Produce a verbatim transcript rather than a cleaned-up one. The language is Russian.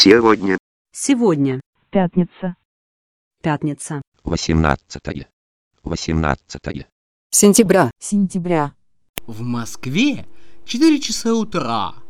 Сегодня. Сегодня. Пятница. Пятница. Восемнадцатое. Восемнадцатое. Сентября. Сентября. В Москве четыре часа утра.